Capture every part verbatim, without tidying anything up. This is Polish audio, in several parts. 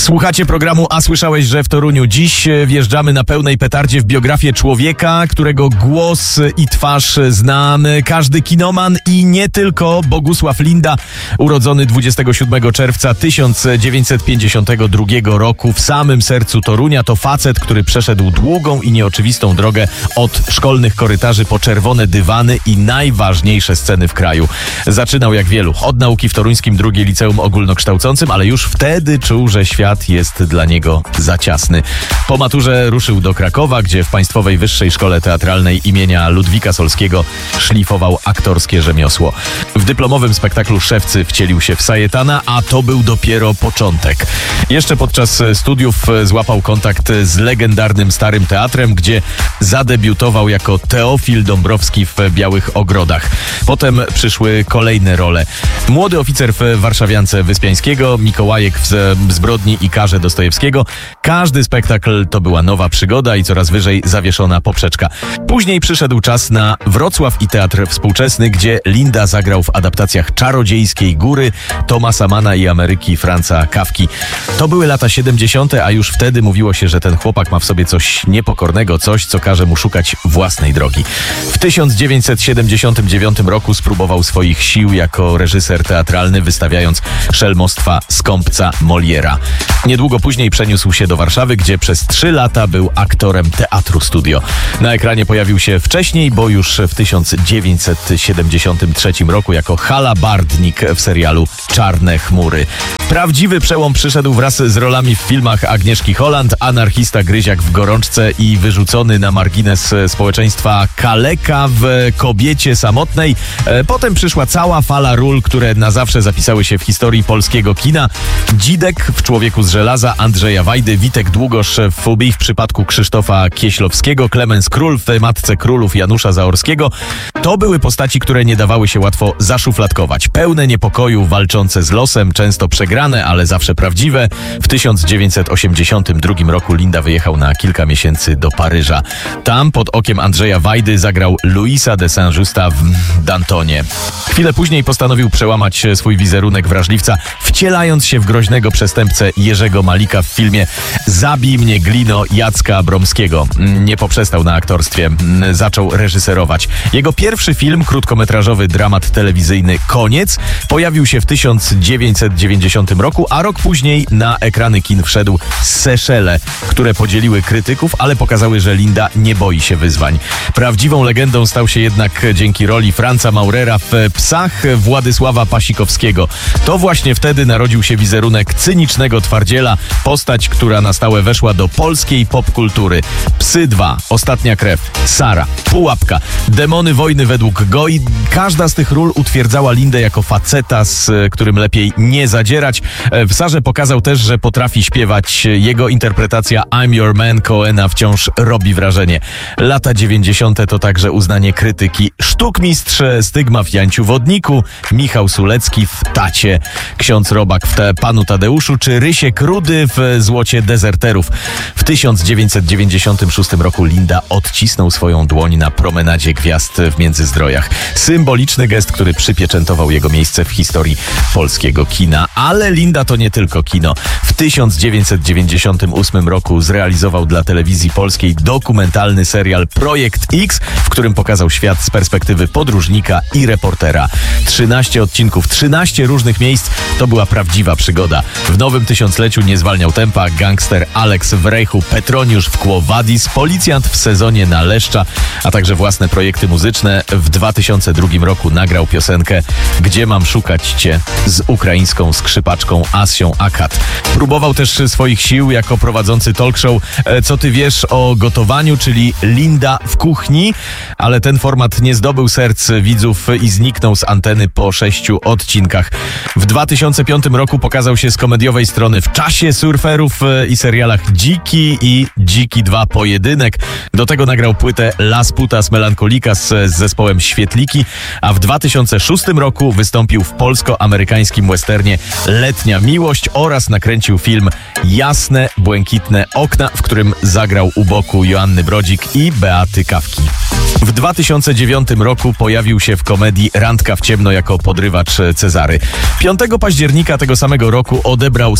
Słuchacie programu A Słyszałeś, że w Toruniu? Dziś wjeżdżamy na pełnej petardzie w biografię człowieka, którego głos i twarz zna każdy kinoman i nie tylko. Bogusław Linda, urodzony dwudziestego siódmego czerwca tysiąc dziewięćset pięćdziesiątego drugiego roku w samym sercu Torunia. To facet, który przeszedł długą i nieoczywistą drogę od szkolnych korytarzy po czerwone dywany i najważniejsze sceny w kraju. Zaczynał jak wielu od nauki w toruńskim drugim liceum ogólnokształcącym, ale już wtedy czuł, że świat jest dla niego za ciasny. Po maturze ruszył do Krakowa, gdzie w Państwowej Wyższej Szkole Teatralnej imienia Ludwika Solskiego szlifował aktorskie rzemiosło. W dyplomowym spektaklu Szewcy wcielił się w Sajetana, a to był dopiero początek. Jeszcze podczas studiów złapał kontakt z legendarnym Starym Teatrem, gdzie zadebiutował jako Teofil Dąbrowski w Białych Ogrodach. Potem przyszły kolejne role. Młody oficer w Warszawiance Wyspiańskiego, Mikołajek w Zbrodni i karze Dostojewskiego. Każdy spektakl to była nowa przygoda i coraz wyżej zawieszona poprzeczka. Później przyszedł czas na Wrocław i Teatr Współczesny, gdzie Linda zagrał w adaptacjach Czarodziejskiej Góry, Thomasa Manna i Ameryki Franza Kafki. To były lata siedemdziesiąte, a już wtedy mówiło się, że ten chłopak ma w sobie coś niepokornego, coś, co każe mu szukać własnej drogi. W tysiąc dziewięćset siedemdziesiątym dziewiątym roku spróbował swoich sił jako reżyser teatralny, wystawiając Szelmostwa Skąpca Moliera. Niedługo później przeniósł się do Warszawy, gdzie przez trzy lata był aktorem Teatru Studio. Na ekranie pojawił się wcześniej, bo już w tysiąc dziewięćset siedemdziesiątym trzecim roku jako halabardnik w serialu Czarne chmury. Prawdziwy przełom przyszedł wraz z rolami w filmach Agnieszki Holland, anarchista Gryziak w Gorączce i wyrzucony na margines społeczeństwa kaleka w Kobiecie samotnej. Potem przyszła cała fala ról, które na zawsze zapisały się w historii polskiego kina. Dzidek w Człowieku z żelaza Andrzeja Wajdy, Witek Długosz w Fubii w przypadku Krzysztofa Kieślowskiego, Klemens Król w Matce Królów Janusza Zaorskiego. To były postaci, które nie dawały się łatwo zaszufladkować. Pełne niepokoju, walczące z losem, często przegrane, ale zawsze prawdziwe. W tysiąc dziewięćset osiemdziesiątym drugim roku Linda wyjechał na kilka miesięcy do Paryża. Tam pod okiem Andrzeja Wajdy zagrał Louisa de Saint-Just w Dantonie. Chwilę później postanowił przełamać swój wizerunek wrażliwca, wcielając się w groźnego przestępcę Jerzego Malika w filmie Zabij mnie Glino Jacka Bromskiego. Nie poprzestał na aktorstwie, zaczął reżyserować. Jego pierwszy film, krótkometrażowy dramat telewizyjny Koniec, pojawił się w tysiąc dziewięćset dziewięćdziesiątym roku, a rok później na ekrany kin wszedł Seszele, które podzieliły krytyków, ale pokazały, że Linda nie boi się wyzwań. Prawdziwą legendą stał się jednak dzięki roli Franza Maurera w Psach Władysława Pasikowskiego. To właśnie wtedy narodził się wizerunek cynicznego twardziela, postać, która na stałe weszła do polskiej popkultury. Psy dwa, Ostatnia krew, Sara, Pułapka, Demony wojny według Goi. Każda z tych ról utwierdzała Lindę jako faceta, z którym lepiej nie zadzierać. W Sarze pokazał też, że potrafi śpiewać. Jego interpretacja I'm Your Man Coena wciąż robi wrażenie. Lata dziewięćdziesiąte to także uznanie krytyki. Sztukmistrz Stygma w Janciu Wodniku, Michał Sulecki w Tacie, ksiądz Robak w te Panu Tadeuszu, czy Rysiek Rudy w Złocie dezerterów. W tysiąc dziewięćset dziewięćdziesiątym szóstym roku Linda odcisnął swoją dłoń na promenadzie gwiazd w Międzyzdrojach. Symboliczny gest, który przypieczętował jego miejsce w historii polskiego kina. Ale Linda to nie tylko kino. W tysiąc dziewięćset dziewięćdziesiątym ósmym roku zrealizował dla telewizji polskiej dokumentalny serial Projekt X, w którym pokazał świat z perspektywy podróżnika i reportera. trzynaście odcinków, trzynaście różnych miejsc. To była prawdziwa przygoda. W nowym tysiącleciu nie zwalniał tempa. Gangster Alex w Rejchu, Petroniusz w Quo Vadis, Policjant w sezonie na Leszcza, a także własne projekty muzyczne. W dwa tysiące drugim roku nagrał piosenkę Gdzie mam szukać cię z ukraińską skrzypaczką Asią Akat. Próbował też swoich sił jako prowadzący talk show Co ty wiesz o gotowaniu, czyli Linda w kuchni, ale ten format nie zdobył serc widzów i zniknął z anteny po sześciu odcinkach. W dwa tysiące piątym roku pokazał się z komediowej strony w Czasie surferów i serialach Dziki i Dziki dwa Pojedynek. Do tego nagrał płytę Las Putas Melancolikas z zespołem Świetliki, a w dwa tysiące szóstym roku wystąpił w polsko-amerykańskim westernie Letnia Miłość oraz nakręcił film Jasne, błękitne okna, w którym zagrał u boku Joanny Brodzik i Beaty Kawki. W dwa tysiące dziewiątym roku pojawił się w komedii Randka w ciemno jako podrywacz Cezary. piątego października tego samego roku odebrał Srebrny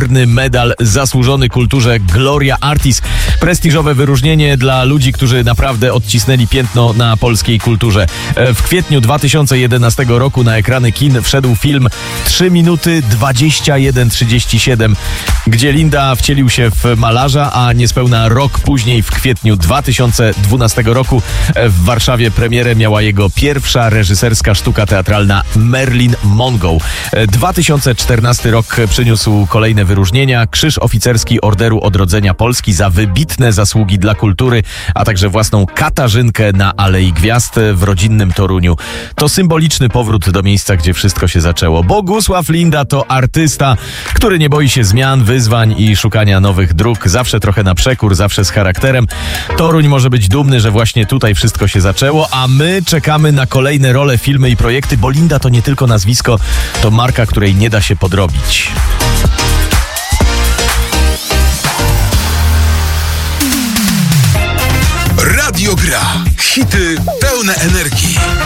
srebrny medal zasłużony kulturze Gloria Artis. Prestiżowe wyróżnienie dla ludzi, którzy naprawdę odcisnęli piętno na polskiej kulturze. W kwietniu dwa tysiące jedenastego roku na ekrany kin wszedł film trzy minuty dwadzieścia jeden trzydzieści siedem, gdzie Linda wcielił się w malarza, a niespełna rok później, w kwietniu dwa tysiące dwunastego roku w Warszawie premierę miała jego pierwsza reżyserska sztuka teatralna Marilyn Monroe. dwa tysiące czternasty rok przyniósł kolejne wyróżnienia: Krzyż Oficerski Orderu Odrodzenia Polski za wybitne zasługi dla kultury, a także własną Katarzynkę na Alei Gwiazd w rodzinnym Toruniu. To symboliczny powrót do miejsca, gdzie wszystko się zaczęło. Bogusław Linda to artysta, który nie boi się zmian, wyzwań i szukania nowych dróg. Zawsze trochę na przekór, zawsze z charakterem. Toruń może być dumny, że właśnie tutaj wszystko się zaczęło, a my czekamy na kolejne role, filmy i projekty, bo Linda to nie tylko nazwisko, to marka, której nie da się podrobić. Radio Gra. Hity pełne energii.